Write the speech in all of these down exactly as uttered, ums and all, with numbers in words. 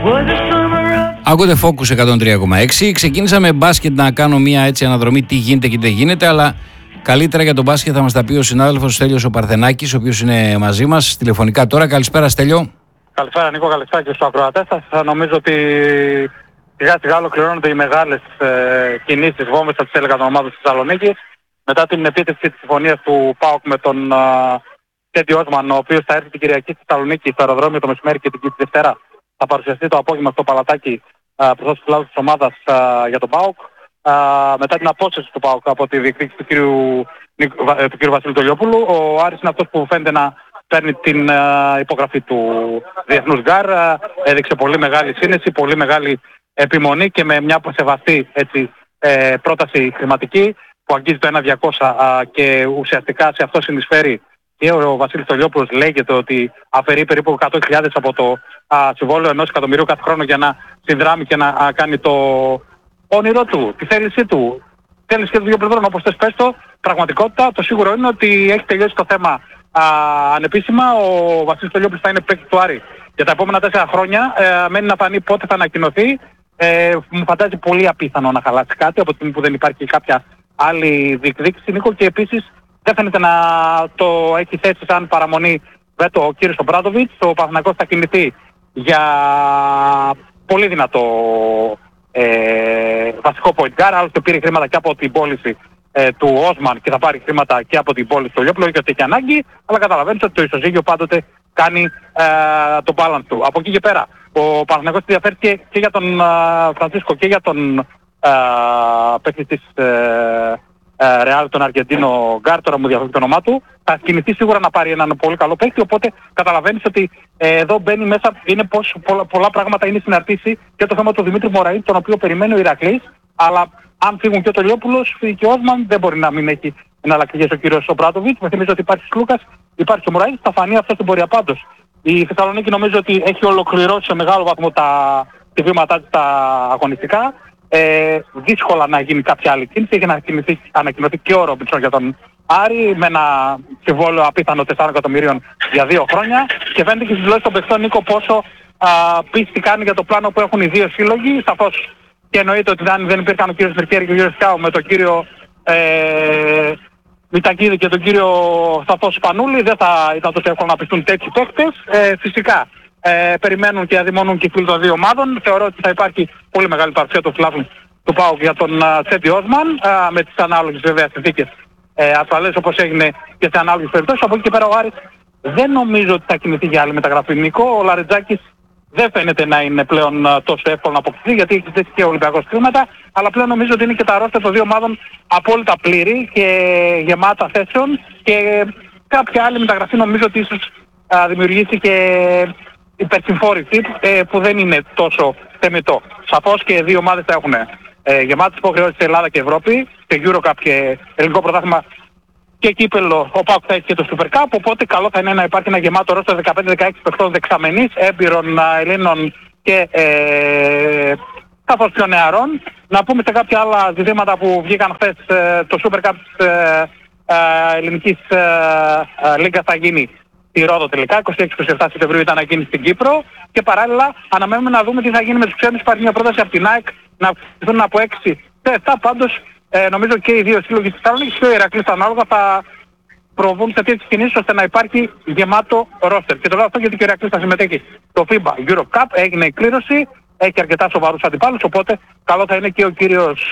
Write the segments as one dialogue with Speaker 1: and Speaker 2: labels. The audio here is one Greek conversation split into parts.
Speaker 1: Ακούτε Focus εκατόν τρία κόμμα έξι. Ξεκίνησα με μπάσκετ να κάνω μια έτσι αναδρομή τι γίνεται και τι δεν γίνεται, αλλά καλύτερα για τον μπάσκετ θα μας τα πει ο συνάδελφος Στέλιος ο Παρθενάκης, ο οποίος είναι μαζί μας τηλεφωνικά τώρα. Καλησπέρα Στέλιο.
Speaker 2: Καλησπέρα Νίκο, καλησπέρα και στους ακροατές σας. Νομίζω ότι σιγά σιγά ολοκληρώνονται οι μεγάλες ε, κινήσεις, βόμβες θα τις έλεγα των ομάδων της Θεσσαλονίκης. Μετά την επίτευξη της συμφωνίας του ΠΑΟΚ με τον Τέντι Όσμαν, ο οποίος θα έρθει την Κυριακή στη Θεσσαλονίκη στο αεροδρόμιο το μεσημέρι και την Δευτέρα θα παρουσιαστεί το απόγευμα στο Παλατάκι προς τους φιλάθλους της ομάδας για τον ΠΑΟΚ. Μετά την απόσταση του ΠΑΟΚ από τη διεκδίκηση του κ. του κ. Βασίλη Τολιόπουλου, ο Άρης είναι αυτός που φαίνεται να παίρνει την υπογραφή του Διεθνούς Γκάρ. Έδειξε πολύ μεγάλη σύνεση, πολύ μεγάλη επιμονή και με μια σεβαστή έτσι, ε, πρόταση χρηματική που αγγίζει το ένα διακόσια και ουσιαστικά σε αυτό συνεισφέρει και ο Βασίλης Τολιόπουλος. Λέγεται ότι αφαιρεί περίπου εκατό χιλιάδες από το α, συμβόλαιο ενός εκατομμυρίου κάθε χρόνο για να συνδράμει και να α, κάνει το όνειρό του, τη θέλησή του. Θέληση και των δύο πλευρών, όπως θες πες το, πραγματικότητα. Το σίγουρο είναι ότι έχει τελειώσει το θέμα α, ανεπίσημα. Ο Βασίλης Τολιόπουλος θα είναι παίκτης του Άρη για τα επόμενα τέσσερα χρόνια. Ε, μένει να φανεί πότε θα ανακοινωθεί. Ε, μου φαντάζει πολύ απίθανο να χαλάσει κάτι από τη στιγμή που δεν υπάρχει κάποια άλλη διεκδίκηση, Νίκο, και επίσης δεν φαίνεται να το έχει θέσει σαν παραμονή βέτο ο κύριος Ομπράντοβιτς. Ο Παναθηναϊκός θα κινηθεί για πολύ δυνατό ε, βασικό point guard, άλλωστε πήρε χρήματα και από την πώληση ε, του Όσμαν και θα πάρει χρήματα και από την πώληση του Λιόπουλου και ότι έχει ανάγκη, αλλά καταλαβαίνεις ότι το ισοζύγιο πάντοτε κάνει ε, το balance του. Από εκεί και πέρα ο Παναθηναϊκός ενδιαφέρει και, και για τον ε, Φρανσίσκο και για τον ε, παίκτη της ε, Ρεάλ, τον Αργεντίνο Γκάρ, τώρα μου διαφεύγει το όνομά του. Θα κινηθεί σίγουρα να πάρει έναν πολύ καλό παίκτη, οπότε καταλαβαίνεις ότι ε, εδώ μπαίνει μέσα, είναι πως πολλά, πολλά πράγματα είναι συναρτήσει και το θέμα του Δημήτρη Μωραΐδη, τον οποίο περιμένει ο Ηρακλής, αλλά αν φύγουν και ο Τολιόπουλος, φύγει και ο Όσμαν, δεν μπορεί να μην έχει εναλλακτικές ο κύριος Ομπράντοβιτς. Με θυμίζω ότι υπάρχει Λούκας, υπάρχει ο Μωραΐδης, θα φανεί αυτό στην πορεία πάντως. Η Θεσσαλονίκη νομίζω ότι έχει ολοκληρώσει σε μεγάλο βαθμό τα, τη βήματά της τα αγωνιστικά. Ε, δύσκολα να γίνει κάποια άλλη κίνηση. Έχει ανακοινωθεί, ανακοινωθεί και ο Ρόμπινσον για τον Άρη με ένα συμβόλαιο απίθανο τεσσάρων εκατομμυρίων για δύο χρόνια και φαίνεται και στις δηλώσεις των παιχτών, Νίκο, πόσο α, πίστη κάνει για το πλάνο που έχουν οι δύο σύλλογοι. Σαφώς και εννοείται ότι αν δεν υπήρχαν ο κύριος Μερκέρη και ο κύριος Σκάου με τον κύριο ε, Μητακίδη και τον κύριο Σταθό Σπανούλη δεν θα ήταν τόσο εύκολο να πιστούν τέτοιοι παίκτες. Ε, φυσικά Ε, περιμένουν και αδειμονούν και οι φίλοι των δύο ομάδων. Θεωρώ ότι θα υπάρχει πολύ μεγάλη παρουσία του φιλάθλου του ΠΑΟΚ για τον Τέντι Όσμαν uh, με τις ανάλογες βέβαια συνθήκες ε, ασφαλές όπως έγινε και σε ανάλογες περιπτώσεις. Από εκεί και πέρα ο Άρης δεν νομίζω ότι θα κινηθεί για άλλη μεταγραφή, Νίκο. Ο Λαρετζάκης δεν φαίνεται να είναι πλέον uh, τόσο εύκολο να αποκτηθεί γιατί έχει ζητήσει και ο Ολυμπιακός χρήματα, αλλά πλέον νομίζω ότι είναι και τα ρόστερ των δύο ομάδων απόλυτα πλήρη και γεμάτα θέσεων και κάποια άλλη μεταγραφή νομίζω ότι ίσως uh, δημιουργήσει και υπερσυμφόρηση ε, που δεν είναι τόσο θεμητό. Σαφώς και δύο ομάδες θα έχουν ε, γεμάτες υποχρεώσεις σε Ελλάδα και Ευρώπη, σε EuroCup και ελληνικό πρωτάθλημα και κύπελλο. Ο ΠΑΟΚ θα έχει και το Super Cup, οπότε καλό θα είναι να υπάρχει ένα γεμάτο ρόστερ δεκαπέντε δεκαέξι παιχτών δεξαμενής, έμπειρων Ελλήνων και ε, κάπως πιο νεαρών. Να πούμε σε κάποια άλλα ζητήματα που βγήκαν χθες, ε, το Super Cup της ε, ε, ελληνικής ε, ε, λίγκας θα γίνει στη Ρόδο τελικά, είκοσι έξι είκοσι επτά Σεπτεμβρίου ήταν να γίνει στην Κύπρο και παράλληλα αναμένουμε να δούμε τι θα γίνει με τους ξένους. Υπάρχει μια πρόταση από την ΑΕΚ να αυξηθούν από έξι σε επτά. Πάντως ε, νομίζω και οι δύο σύλλογοι της Θεσσαλονίκης και ο Ηρακλής ανάλογα θα προβούν σε τέτοιες κινήσεις ώστε να υπάρχει γεμάτο ρόστερ. Και το λέω αυτό γιατί και ο Ηρακλής θα συμμετέχει στο φίμπα EuroCup, έγινε η κλήρωση, έχει αρκετά σοβαρούς αντιπάλους, οπότε καλό θα είναι και ο κύριος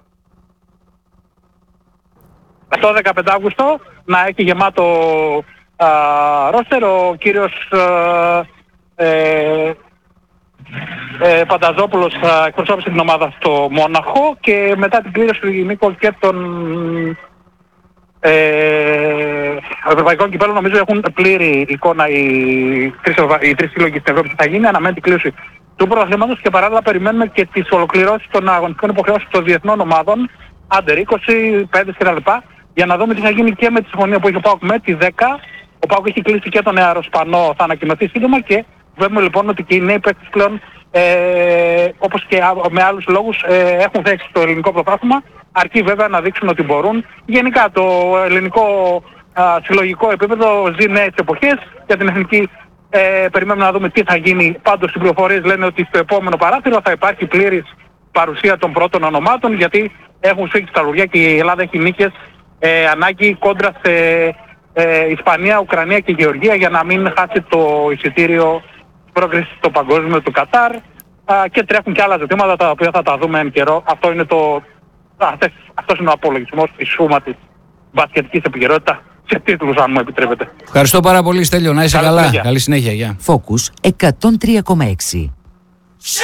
Speaker 2: ε, το δεκαπέντε Αυγούστου να έχει γεμάτο Uh, ρόστερ. Ο κύριος uh, ε, ε, Πανταζόπουλος uh, εκπροσώπησε την ομάδα στο Μόναχο και μετά την κλήρωση του Νίκο και των ε, ευρωπαϊκών κυπέλλων νομίζω έχουν πλήρη εικόνα οι τρεις, οι τρεις σύλλογοι στην Ευρώπη που θα γίνει. Αναμένει την κλήρωση του πρωταθλήματος και παράλληλα περιμένουμε και τις ολοκληρώσεις των αγωνιστικών υποχρεώσεων των διεθνών ομάδων Άντερ είκοσι, πέντε κτλ. Για να δούμε τι θα γίνει και με τη συμφωνία που έχει ο ΠΑΟΚ με τη δέκα. Ο ΠΑΟΚ έχει κλείσει και τον Αεροσπανό, θα ανακοινωθεί σύντομα και βλέπουμε λοιπόν ότι και οι νέοι παίκτες πλέον ε, όπως και με άλλους λόγους ε, έχουν θέση στο ελληνικό πρωτάθλημα, αρκεί βέβαια να δείξουν ότι μπορούν. Γενικά το ελληνικό α, συλλογικό επίπεδο ζει νέες εποχές για την εθνική Ε, περιμένουμε να δούμε τι θα γίνει. Πάντως οι πληροφορίες λένε ότι στο επόμενο παράθυρο θα υπάρχει πλήρης παρουσία των πρώτων ονομάτων, γιατί έχουν σφίξει τα λουριά και η Ελλάδα έχει νίκες ε, ανάγκη κόντρα σε ε, Ισπανία, Ουκρανία και Γεωργία για να μην χάσει το εισιτήριο πρόκριση στο παγκόσμιο του Κατάρ. Α, και τρέχουν και άλλα ζητήματα τα οποία θα τα δούμε εν καιρό. Αυτό είναι το, αυτές, αυτός είναι ο απολογισμός, η σούμα της μπασκετικής επικαιρότητας σε τίτλους, αν μου επιτρέπετε.
Speaker 1: Ευχαριστώ πάρα πολύ, Στέλιο. Να είσαι
Speaker 2: Καλή
Speaker 1: καλά.
Speaker 2: συνέχεια.
Speaker 1: Καλή συνέχεια. Γεια.
Speaker 3: Focus εκατόν τρία κόμμα έξι.